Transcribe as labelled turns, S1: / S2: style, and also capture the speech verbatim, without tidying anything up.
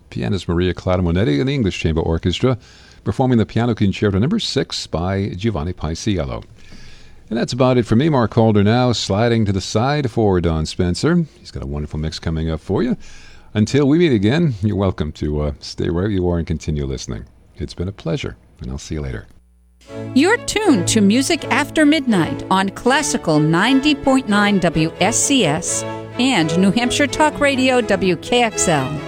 S1: pianist Maria Clara Monetti and the English Chamber Orchestra performing the Piano Concerto number six by Giovanni Paisiello. And that's about it for me. Mark Calder now sliding to the side for Don Spencer. He's got a wonderful mix coming up for you. Until we meet again, you're welcome to uh, stay wherever you are and continue listening. It's been a pleasure, and I'll see you later.
S2: You're tuned to Music After Midnight on Classical ninety point nine W S C S and New Hampshire Talk Radio W K X L.